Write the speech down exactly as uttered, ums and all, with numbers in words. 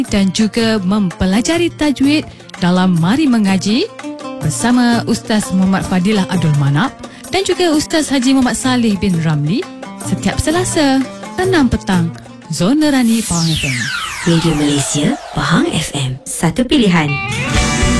dan juga mempelajari tajwid dalam Mari Mengaji bersama Ustaz Muhammad Fadilah Abdul Manap dan juga Ustaz Haji Muhammad Saleh bin Ramli setiap Selasa enam petang. Zona Rani Pahang F M. Radio Malaysia Pahang F M, satu pilihan.